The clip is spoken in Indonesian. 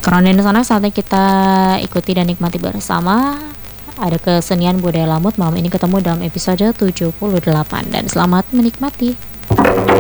Karena di sana saatnya kita ikuti dan nikmati bersama ada kesenian budaya Lamut. Malam ini ketemu dalam episode 78 dan selamat menikmati.